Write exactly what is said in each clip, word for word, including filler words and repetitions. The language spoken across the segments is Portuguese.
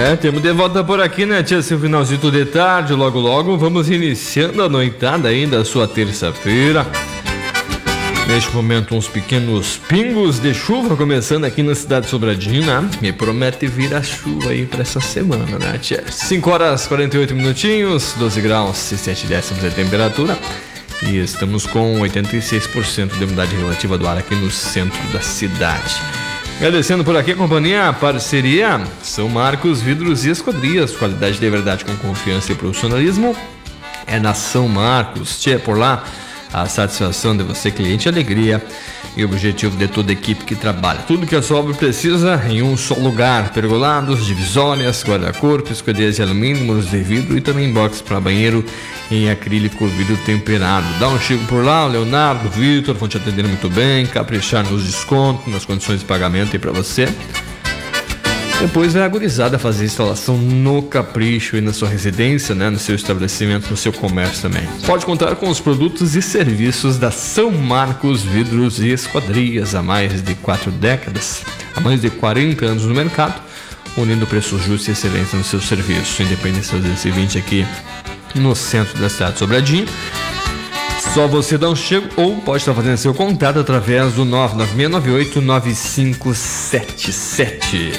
É, temos de volta por aqui, né, tia? Esse finalzinho de tarde, logo logo vamos iniciando a noitada aí da sua terça-feira. Neste momento, uns pequenos pingos de chuva começando aqui na cidade de Sobradinho, né? Me promete vir a chuva aí para essa semana, né, tia? cinco horas e quarenta e oito minutinhos, doze graus e sete décimos de temperatura. E estamos com oitenta e seis por cento de umidade relativa do ar aqui no centro da cidade. Agradecendo por aqui a companhia, a parceria São Marcos Vidros e Esquadrias, qualidade de verdade com confiança e profissionalismo é na São Marcos. Tchê, por lá a satisfação de você, cliente, alegria e o objetivo de toda a equipe que trabalha. Tudo que a sua obra precisa em um só lugar: pergolados, divisórias, guarda-corpo, esquadrias de alumínio, muros de vidro e também box para banheiro em acrílico vidro temperado. Dá um chego por lá, o Leonardo, o Vitor vão te atender muito bem, caprichar nos descontos, nas condições de pagamento aí para você. Depois vai a gurizada fazer instalação no capricho e na sua residência, né, no seu estabelecimento, no seu comércio também. Pode contar com os produtos e serviços da São Marcos Vidros e Esquadrias há mais de quatro décadas, há mais de quarenta anos no mercado, unindo preço justo e excelência no seu serviço. Independência duzentos e vinte aqui no centro da cidade de Sobradinho. Só você dá um chego ou pode estar fazendo seu contato através do nove nove seis nove oito nove cinco sete sete.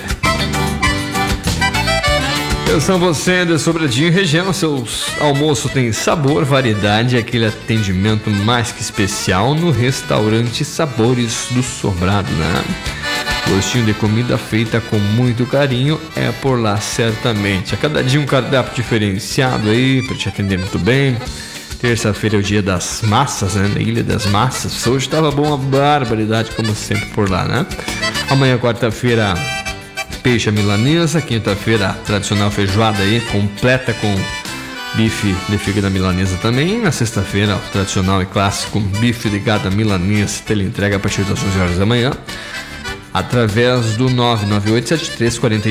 Atenção você de Sobradinho e região, seu almoço tem sabor, variedade e aquele atendimento mais que especial no restaurante Sabores do Sobrado, né? Gostinho de comida feita com muito carinho é por lá certamente. A cada dia um cardápio diferenciado aí para te atender muito bem. Terça-feira é o dia das massas, né? Na Ilha das Massas. Hoje estava bom, a barbaridade como sempre por lá, né? Amanhã, quarta-feira, peixe à milanesa. Quinta-feira, tradicional feijoada aí, completa com bife de fígado milanesa também. Na sexta-feira, o tradicional e clássico bife de gada milanesa, teleentrega a partir das onze horas da manhã, através do nove nove oito sete três quatro